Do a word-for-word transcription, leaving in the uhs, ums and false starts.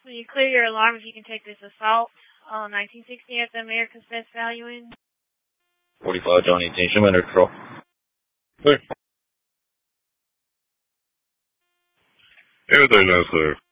When you clear your alarm, if you can take this assault on nineteen sixty at the America's Best Value Inn. forty-five John eighteen, show me under control. Clear. Everything that's clear.